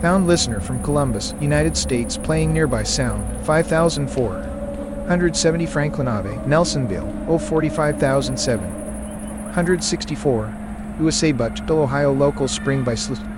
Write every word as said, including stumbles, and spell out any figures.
Pound listener from Columbus, United States playing nearby sound, five thousand four hundred seventy Franklin Ave, Nelsonville, oh forty-five thousand seven hundred sixty-four, U S A Butch, Ohio local spring by Sl-